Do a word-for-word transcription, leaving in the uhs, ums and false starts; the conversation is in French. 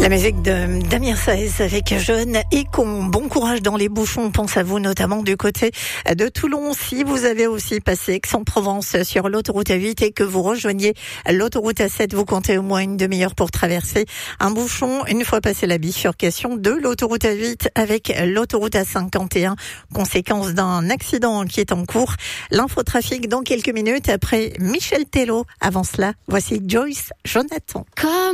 La musique de Damien Saez avec Jeune et Con. Bon courage dans les bouchons. On pense à vous notamment du côté de Toulon. Si vous avez aussi passé Aix-en-Provence sur l'autoroute A huit et que vous rejoignez l'autoroute A sept, vous comptez au moins une demi-heure pour traverser un bouchon une fois passé la bifurcation de l'autoroute A huit avec l'autoroute A cinquante et un. Conséquence d'un accident qui est en cours. L'infotrafic dans quelques minutes après Michel Tello. Avant cela, voici Joyce Jonathan. Comme